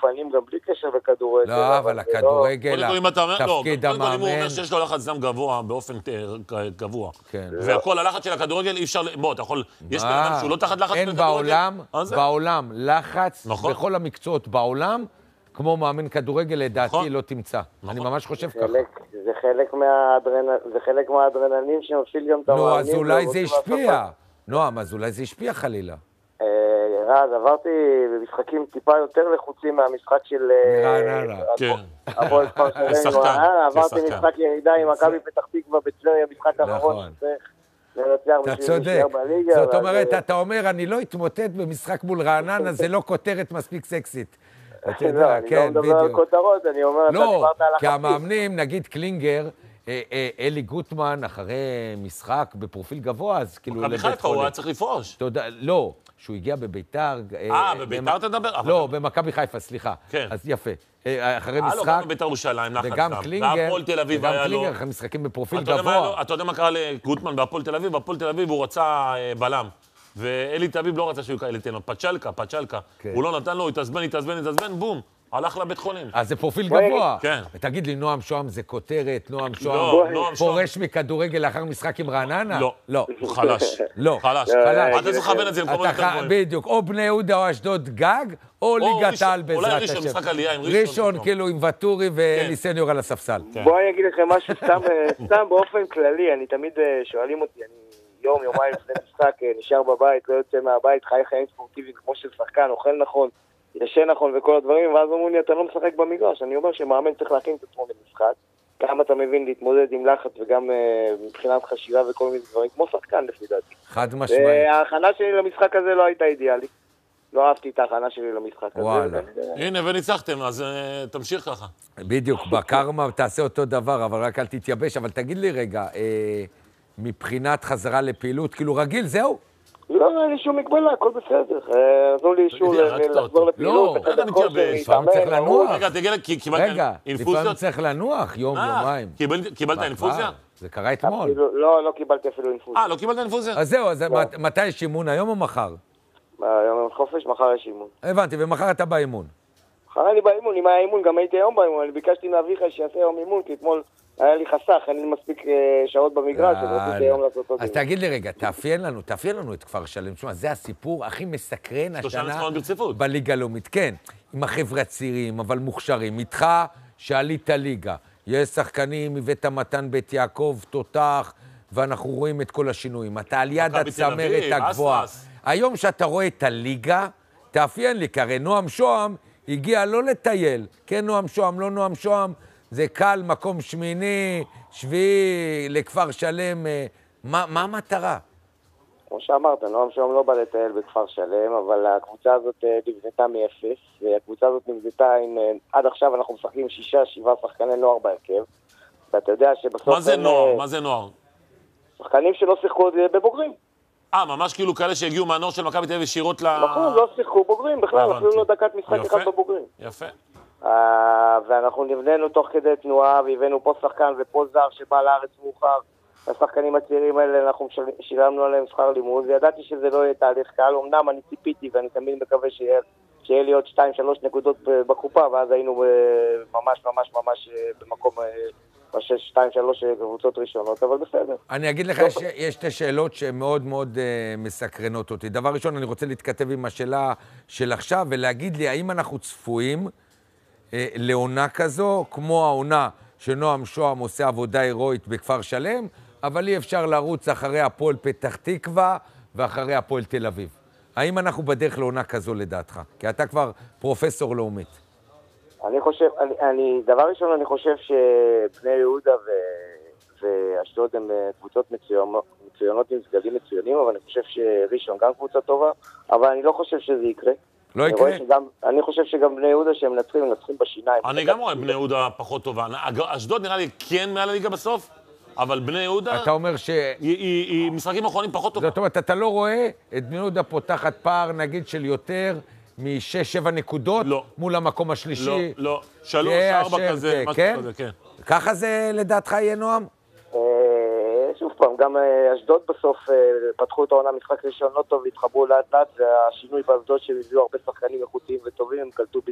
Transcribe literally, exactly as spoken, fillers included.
גופנים גם בלי קשר בכדורגל. לא, אבל הכדורגל, תפקיד המאמן... קודם כל, אם הוא אומר שיש לו לחץ דם גבוה באופן קבוע, והכל הלחץ של הכדורגל אי אפשר... בוא, אתה יכול... יש בן אדם שהוא לא תחת לחץ אין בעולם, בעולם, לחץ בכל המקצועות בעולם, כמו מאמן כדורגל, לדעתי לא תמצא. אני ממש חושב ככה. זה חלק מהאדרנלין שמפעיל גם את המאמנים. נו, אז אולי זה השפיע. נועם, אז אולי זה השפיע חלילה. רז, עברתי במשחקים טיפה יותר לחוצים מהמשחק של... רעננה. כן. הפועל כפר שלם רעננה. עברתי משחק ירידה עם מכבי פתח תקווה בטבריה, משחק האחרון. אתה צודק. זאת אומרת, אתה אומר, אני לא אתמוטט במשחק מול רעננה, זה לא כותרת מספיק סקסית. לא, אני לא מדבר על כותרות, אני אומר, אתה דיברת על החצי. לא, כי המאמנים, נגיד קלינגר, אלי גוטמן, אחרי משחק בפרופיל גבוה, אז כאילו... מכבי חיפה, הוא היה צריך לפרוש. לא, שהוא הגיע בביתר... אה, בביתר תדבר? לא, במכבי חיפה, סליחה. כן. אז יפה. אחרי משחק... אה, לא, גם בביתר ירושלים, לחץ וגם קלינגר... והפועל תל אביב היה לו... וגם קלינגר, אחרי משחקים בפרופיל גבוה. אתה יודע מה קרה לגוטמן בהפועל תל אביב? בהפועל תל אביב הוא רצה בלם. ואלי תביב לא רצה שהוא ייתן לו, פצ'לקה, פצ'לקה. הוא לא נתן לו, התעזבן, התעזבן, התעזבן, בום. הלך לבית חולים. אז זה פרופיל גבוה. כן. ותגיד לי, נועם שוהם זה כותרת, נועם שוהם פורש מכדורגל לאחר משחק עם רעננה? לא. לא. הוא חלש. לא. חלש. אל תצטרך לכוון את זה למקומות יותר גבוהים. בדיוק, או בני יהודה או אשדוד גג, או ליגת העל בעזרת השם. אולי ראשון, משחק עלייה עם ראשון. ראשון, כאילו עם וטורי ואלי סניור על הספסל. בוא אני אגיד לכם משהו סתם באופן כללי, אני תמיד שואלים אותי, אני יום, יומיים לפני משחק, נשאר בבית, לא יוצא מהבית, חי חיים ספורטיביים כמו של שחקן, אוכל נכון, ישן נכון וכל הדברים, ואז אומרים לי, אתה לא משחק במגרש. אני אומר שמאמן צריך להכין את עצמו למשחק, גם אתה מבין להתמודד עם לחץ וגם uh, מבחינת חשיבה וכל מיני דברים, כמו שחקן לפי דעתי. חד משמעית. וההכנה שלי למשחק הזה לא הייתה אידיאלית. לא אהבתי את ההכנה שלי למשחק הזה. וואלה. הנה, וניצחתם, אז uh, תמשיך ככה. בדיוק, בקרמה תעשה אותו דבר, אבל רק אל תתייבש. אבל תגיד לי רגע, אה, מבחינת חזרה לפעילות, כאילו רגיל, זהו? לא, אין לי שום מגבלה, הכל בסדר. נתנו לי אישור לחזור לפעילות. לא, רגע, מתייבש. לפעמים צריך לנוח. רגע, תגיד, קיבלת אינפוזיות? לפעמים צריך לנוח, יום, יומיים. קיבלת אינפוזיה? זה קרה אתמול. לא, לא קיבלתי אפילו אינפוזיה. אה, לא קיבלת אינפוזיה? אז זהו, אז מתי יש אימון, היום או מחר? היום חופש, מחר יש אימון. הבנתי, ומחר אתה באימון. מחר אני באימון, אם היה אימון, גם הייתי היום באימון. אני ביקשתי מאביך שיעשה היום אימון, כי אתמול היה לי חסך, אין לי מספיק שעות במגרש, אז רציתי היום לעשות אותו. אז תגיד לי רגע, תאפיין לנו, תאפיין לנו את כפר שלם. תשמע, זה הסיפור הכי מסקרן השנה בליגה הלאומית. כן, עם החבר'ה צעירים, אבל מוכשרים. איתך שעלית ליגה. יש שחקנים מבית המתן בית יעקב, תותח, ואנחנו רואים את כל השינויים. אתה על יד הצמרת הגבוהה. היום שאתה רואה את הליגה, תאפיין לי, כי הרי נועם שוהם הגיע לא לטייל. כן, נועם שוהם, לא נועם שוהם. זה קל, מקום שמיני, שביעי, לכפר שלם. מה, מה המטרה? כמו שאמרת, נועם שוהם לא בא לטייל בכפר שלם, אבל הקבוצה הזאת נבנתה מאפס, והקבוצה הזאת נבנתה עם... עד עכשיו אנחנו משחקים שישה, שבעה שחקני נוער בהרכב, ואתה יודע שבסוף... מה זה נוער? מה זה נוער? שחקנים שלא שיחקו בבוגרים. אה, ממש כאילו כאלה שהגיעו מהנוער של מכבי תל אביב ישירות ל... נכון, לא שיחקו בוגרים בכלל, אפילו לא דקת משחק אחד בבוגרים. יפה. ואנחנו נבננו תוך כדי תנועה, והבאנו פה שחקן ופה זר שבא לארץ מאוחר. השחקנים הצעירים האלה, אנחנו שילמנו עליהם שכר לימוד, וידעתי שזה לא יהיה תהליך קל. אמנם אני ציפיתי, ואני תמיד מקווה שיהיה לי עוד שתיים, שלוש נקודות בקופה, ואז היינו ממש ממש ממש במקום... בשש, שתיים, שלוש קבוצות ראשונות, אבל בסדר. אני אגיד לך, יש שתי שאלות שמאוד מאוד מסקרנות אותי. דבר ראשון, אני רוצה להתכתב עם השאלה של עכשיו, ולהגיד לי, האם אנחנו צפויים לעונה כזו, כמו העונה שנועם שוהם עושה עבודה הירואית בכפר שלם, אבל אי אפשר לרוץ אחרי הפועל פתח תקווה ואחרי הפועל תל אביב. האם אנחנו בדרך לעונה כזו לדעתך? כי אתה כבר פרופסור לאומית. אני חושב, אני, אני, דבר ראשון אני חושב שבני יהודה ו, ואשדוד הם קבוצות מצוינות, מצוינות עם סגלים מצוינים, אבל אני חושב שראשון גם קבוצה טובה, אבל אני לא חושב שזה יקרה. לא יקרה? אני, שגם, אני חושב שגם בני יהודה שהם מנצחים, מנצחים בשיניים. אני גם רואה בני יהודה פחות טובה. אשדוד נראה לי כן מעל הליגה בסוף, אבל בני יהודה... אתה אומר ש... היא, היא, היא משחקים אחרונים פחות טובה. זאת אומרת, אתה לא רואה את בני יהודה פותחת פער, נגיד, של יותר... משש, שבע נקודות לא. מול המקום השלישי. לא, לא. שלוש, ארבע כזה, משהו כן? כזה, כן. ככה זה לדעתך יהיה נועם? שוב פעם, גם אשדוד בסוף פתחו את העונה משחק ראשון לא טוב, התחברו לאט לאט, והשינוי באשדוד שהם הביאו הרבה שחקנים איכותיים וטובים, הם קלטו